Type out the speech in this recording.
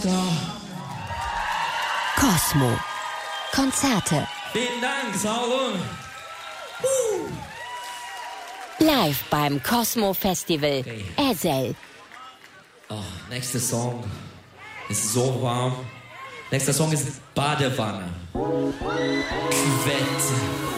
da. Cosmo. Konzerte. Vielen Dank, Sauron. Live beim Cosmo Festival. Okay. Ezel. Oh, nächster Song. Es ist so warm. Nächster Song ist Badewanne. Küvette.